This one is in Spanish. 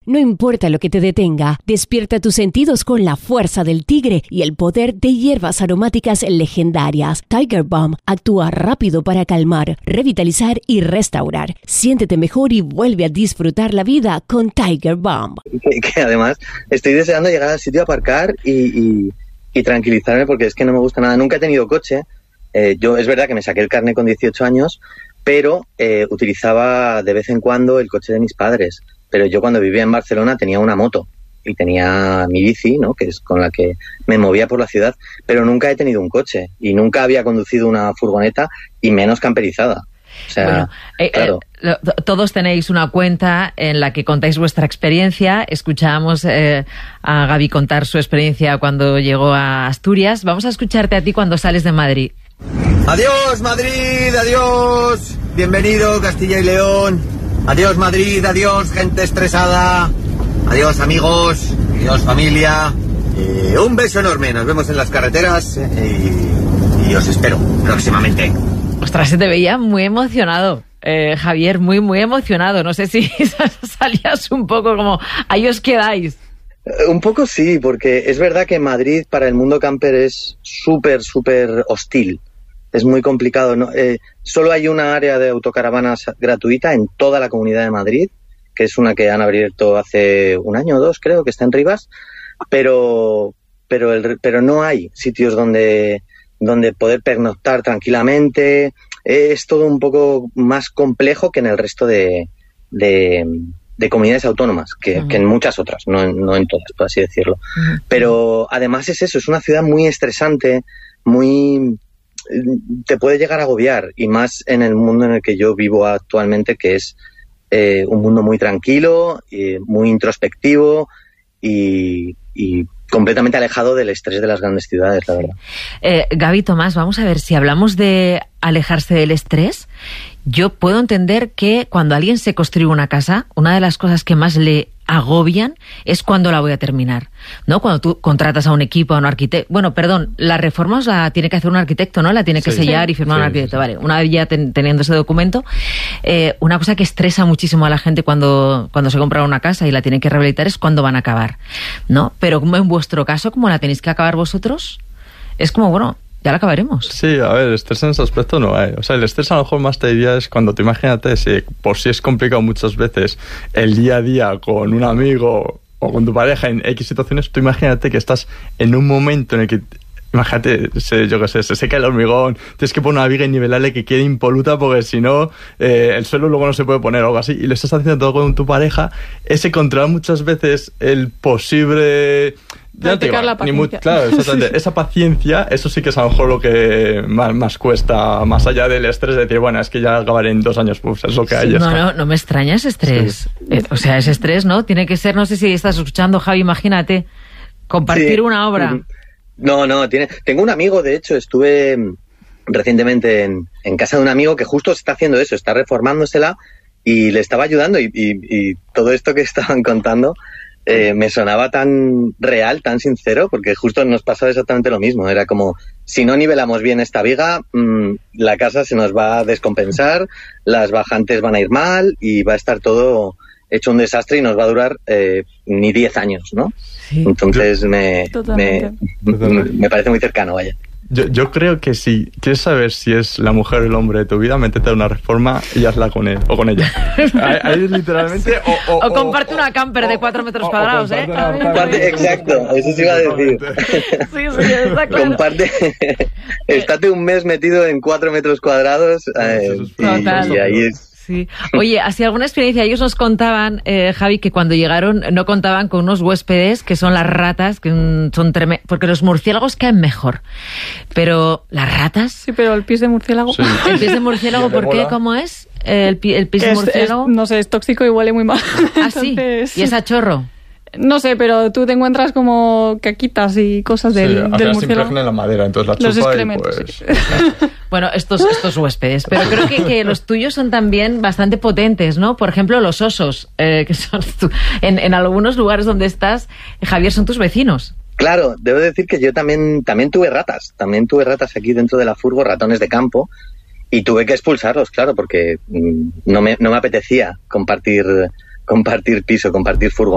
No importa lo que te detenga, despierta tus sentidos con la fuerza del tigre y el poder de hierbas aromáticas legendarias. Tiger Balm actúa rápido para calmar, revitalizar y restaurar. Siéntete mejor y vuelve a disfrutar la vida con Tiger Balm. Que además estoy deseando llegar al sitio a aparcar y tranquilizarme, porque es que no me gusta nada. Nunca he tenido coche. Yo es verdad que me saqué el carnet con 18 años, pero utilizaba de vez en cuando el coche de mis padres. Pero yo cuando vivía en Barcelona tenía una moto y tenía mi bici, ¿no?, que es con la que me movía por la ciudad, pero nunca he tenido un coche y nunca había conducido una furgoneta y menos camperizada. O sea, bueno, claro. Todos tenéis una cuenta en la que contáis vuestra experiencia. Escuchábamos a Gaby contar su experiencia cuando llegó a Asturias. Vamos a escucharte a ti cuando sales de Madrid. Adiós Madrid, adiós, bienvenido Castilla y León, adiós Madrid, adiós gente estresada, adiós amigos, adiós familia, un beso enorme, nos vemos en las carreteras y os espero próximamente. Ostras, se te veía muy emocionado, Javier, muy emocionado. No sé si salías un poco como, ahí os quedáis. Un poco sí, porque es verdad que Madrid para el mundo camper es súper hostil. Es muy complicado, ¿no? Solo hay una área de autocaravanas gratuita en toda la Comunidad de Madrid, que es una que han abierto hace un año o dos, creo, que está en Rivas, pero no hay sitios donde poder pernoctar tranquilamente. Es todo un poco más complejo que en el resto de comunidades autónomas, que en muchas otras, no en todas, por así decirlo. Pero además es eso, es una ciudad muy estresante, te puede llegar a agobiar, y más en el mundo en el que yo vivo actualmente, que es un mundo muy tranquilo, muy introspectivo y completamente alejado del estrés de las grandes ciudades, la verdad. Gaby, Tomás, vamos a ver, si hablamos de alejarse del estrés, yo puedo entender que cuando alguien se construye una casa, una de las cosas que más le agobian es cuándo la voy a terminar, ¿no? Cuando tú contratas a un equipo, a un arquitecto... Bueno, perdón, la reforma la tiene que hacer un arquitecto, ¿no? La tiene que sellar y firmar un arquitecto. Vale, una vez ya teniendo ese documento, una cosa que estresa muchísimo a la gente cuando se compra una casa y la tienen que rehabilitar es cuándo van a acabar, ¿no? Pero como en vuestro caso, como la tenéis que acabar vosotros, es como, bueno, ya la acabaremos. Sí, a ver, estrés en ese aspecto no hay. O sea, el estrés a lo mejor más te diría es cuando te imagínate, si por si es complicado muchas veces el día a día con un amigo o con tu pareja en X situaciones, tú imagínate que estás en un momento en el que, imagínate, yo qué sé, se seca el hormigón, tienes que poner una viga y nivelarle que quede impoluta porque si no, el suelo luego no se puede poner o algo así, y lo estás haciendo todo con tu pareja, ese controlar muchas veces el posible... Practicar la paciencia. Claro, exactamente. Esa paciencia, eso sí que es a lo mejor lo que más cuesta, más allá del estrés de decir, bueno, es que ya acabaré en 2 años, pues es lo que hay. No me extraña ese estrés. Sí. O sea, ese estrés, ¿no? Tiene que ser, no sé si estás escuchando, Javi, imagínate, compartir una obra. No, tengo un amigo, de hecho, estuve recientemente en casa de un amigo que justo está haciendo eso, está reformándosela y le estaba ayudando y todo esto que estaban contando me sonaba tan real, tan sincero, porque justo nos pasaba exactamente lo mismo. Era como, si no nivelamos bien esta viga, la casa se nos va a descompensar, las bajantes van a ir mal y va a estar todo hecho un desastre y nos va a durar ni 10 años, ¿no? Sí. Entonces me parece muy cercano, vaya. Yo creo que si quieres saber si es la mujer o el hombre de tu vida, métete a una reforma y hazla con él o con ella. Ahí literalmente... O comparte una camper de 4 metros cuadrados, ¿eh? Exacto, eso sí iba a decir. Sí, está claro. Comparte, estate un mes metido en 4 metros cuadrados y ahí es... Sí. Oye, así alguna experiencia. Ellos nos contaban, Javi, que cuando llegaron no contaban con unos huéspedes que son las ratas, que son tremendos, porque los murciélagos caen mejor. Pero las ratas... Sí, pero el pis de murciélago... Sí. ¿El pis de murciélago por qué? ¿Cómo es? ¿El pis de murciélago? No sé, es tóxico y huele muy mal. ¿Ah, sí? ¿Y es a chorro? No sé, pero tú te encuentras como caquitas y cosas del murciélago. Se impregna en la madera, entonces la chupa y pues... Sí. Bueno, estos huéspedes, pero creo que los tuyos son también bastante potentes, ¿no? Por ejemplo, los osos, que son en algunos lugares donde estás, Javier, son tus vecinos. Claro, debo decir que yo también tuve ratas. También tuve ratas aquí dentro de la furgo, ratones de campo, y tuve que expulsarlos, claro, porque no me apetecía compartir piso, compartir furgo.